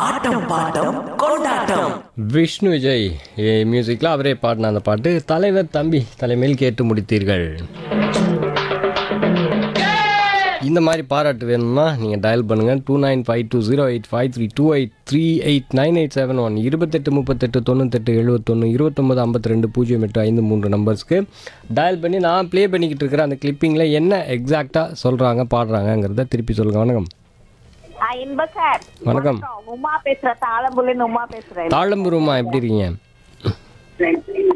ஆட்டம் bottom கொண்டாட்டம். விஷ்ணு விஜய் மியூசிக்கில் அவரே பாடின அந்த பாட்டு தலைவர் தம்பி தலைமையில் கேட்டு முடித்தீர்கள். இந்த மாதிரி பாராட்டு வேணும்னா நீங்கள் டயல் பண்ணுங்கள் 2952085328389871 28389878 நம்பர்ஸ்க்கு டயல் பண்ணி நான் ப்ளே பண்ணிக்கிட்டு இருக்கிற அந்த கிளிப்பிங்கில் என்ன எக்ஸாக்டாக சொல்கிறாங்க பாடுறாங்கங்கிறத திருப்பி சொல்லுங்கள். வணக்கம். உமா பேசுறேன். தாளம்பூர்ல உமா பேசுறேன். தாளம்பூர் உமா எப்படி இருக்கீங்க?